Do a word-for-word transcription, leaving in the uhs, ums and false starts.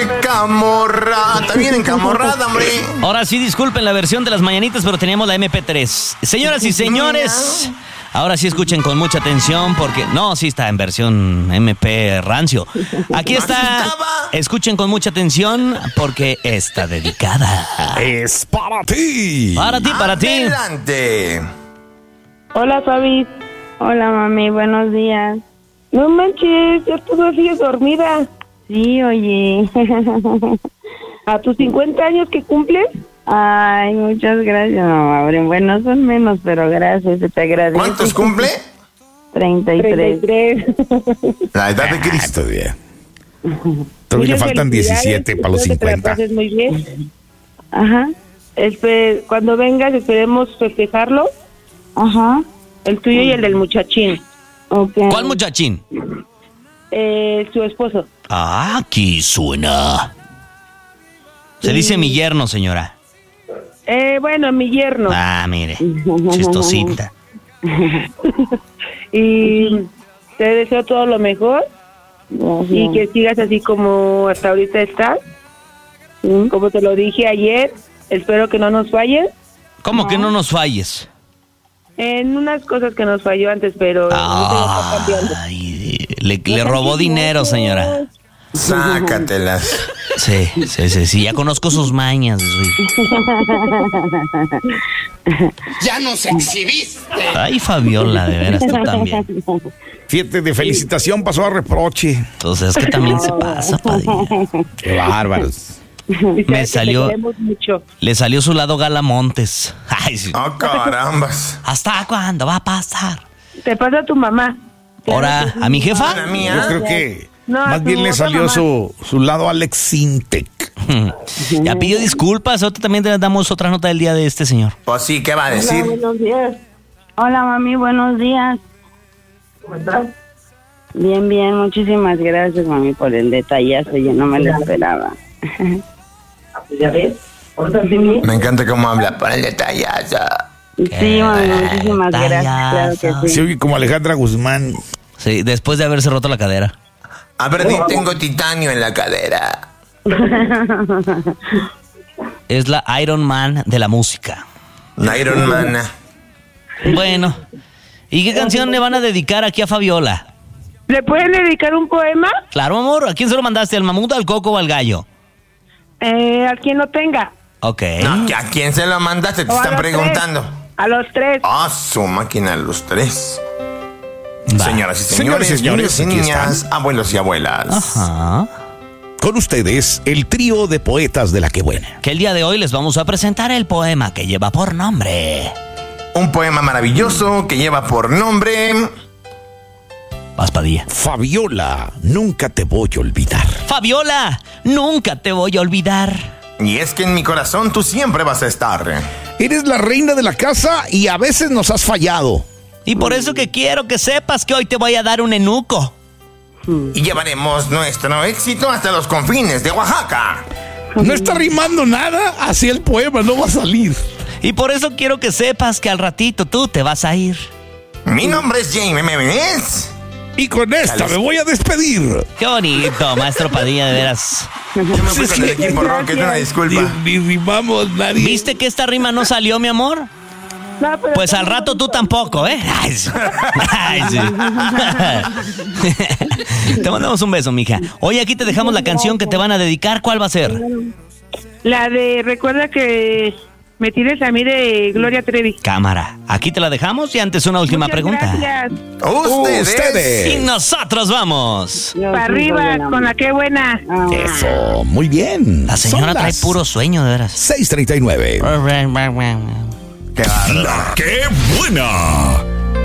de Camorra. Está bien encamorrada, hombre. Ahora sí, disculpen la versión de las mañanitas, pero teníamos la eme pe tres. Señoras y señores, ahora sí escuchen con mucha atención porque... No, sí está en versión eme pe rancio. Aquí está. Escuchen con mucha atención porque está dedicada. Es para ti. Para ti, para ti. Adelante. Hola, Fabi. Hola, mami, buenos días. No manches, ya tú no sigues dormida. Sí, oye. ¿A tus cincuenta años que cumples? Ay, muchas gracias, mamá. Bueno, son menos, pero gracias, te agradezco. ¿Cuántos cumple? treinta y tres. treinta y tres. La edad de Cristo. Ah, bien. Todavía le faltan diecisiete para los cincuenta. Que te la pases muy bien. Ajá, Espe- cuando vengas esperemos festejarlo, ajá. el tuyo y el del muchachín, Okay. ¿Cuál muchachín? eh, su esposo. Ah, aquí suena. Se dice mi yerno, señora. Eh, bueno, mi yerno. Ah, mire, chistosita. Y te deseo todo lo mejor y que sigas así como hasta ahorita estás. Como te lo dije ayer, espero que no nos falles ¿Cómo que no nos falles? en unas cosas que nos falló antes, pero Ah, está cambiando. ay, le, le robó dinero, señora. Sácatelas. Sí, sí, sí, sí, ya conozco sus mañas. Güey. ¡Ya nos exhibiste! Ay, Fabiola, de veras, tú también. Fíjate, de felicitación pasó a reproche. Entonces, es que también se pasa, Padilla. Qué bárbaros. Y sabes Me que salió- te queremos mucho. Le salió su lado Galamontes. Ay, sí. Oh, carambas. ¿Hasta cuándo va a pasar? Te pasa a tu mamá. Ahora, ¿a mi La jefa? mía. Yo creo que No, a más tu bien le otra salió mamá. su, su lado Alex Sintek. Ya pidió disculpas. Ahorita también le damos otra nota del día de este señor. Pues sí, ¿qué va a Hola, decir? buenos días. Hola, mami, buenos días. ¿Cómo estás? Bien, bien, muchísimas gracias, mami, por el detallazo. Yo no me lo esperaba. ¿Ya ves? ¿Ahorita sí bien? Me encanta cómo habla para el detallazo. Sí, mami, muchísimas gracias. Claro que Se sí. oye como Alejandra Guzmán. Sí, después de haberse roto la cadera. A ver, di, tengo titanio en la cadera. Es la Iron Man de la música. Iron Man. Bueno, ¿y qué canción le van a dedicar aquí a Fabiola? ¿Le pueden dedicar un poema? Claro, amor. ¿A quién se lo mandaste? ¿Al mamut, al coco o al gallo? Eh, a quien lo tenga. Ok. No, ¿a quién se lo mandaste? Te O a están los preguntando. tres. A los tres. Ah, su máquina, los tres. Va. Señoras y señores, Señores y señores, niños y aquí niñas, están. abuelos y abuelas. Ajá. Con ustedes, el trío de poetas de la que buena. Que el día de hoy les vamos a presentar el poema que lleva por nombre... Un poema maravilloso que lleva por nombre... Vas, Padilla. Fabiola, nunca te voy a olvidar. Fabiola, nunca te voy a olvidar. Y es que en mi corazón tú siempre vas a estar. Eres la reina de la casa y a veces nos has fallado. Y por eso que quiero que sepas que hoy te voy a dar un enuco. Y llevaremos nuestro éxito hasta los confines de Oaxaca. No está rimando nada, así el poema no va a salir. Y por eso quiero que sepas que al ratito tú te vas a ir. Mi nombre es Jaime Memes. Y con esta me voy a despedir. Qué bonito, maestro Padilla, de veras. Yo me fui con el equipo Rocket, una disculpa. Ni, ni rimamos nadie. ¿Viste que esta rima no salió, mi amor? No, pero Pues al rato tú tampoco, ¿eh? Ay, sí. Ay, sí. Te mandamos un beso, mija. Oye, aquí te dejamos la canción que te van a dedicar. ¿Cuál va a ser? la de recuerda que me tienes a mí de Gloria Trevi. Cámara. Aquí te la dejamos y antes una última Muchas pregunta. Gracias. Ustedes. Ustedes. Y nosotros vamos. Yo Para sí, arriba, Fabiola. con la que buena. Ah, Eso, muy bien. La señora Son trae las puro sueño, de veras. seis treinta y nueve. Qué bárbaro. La que buena.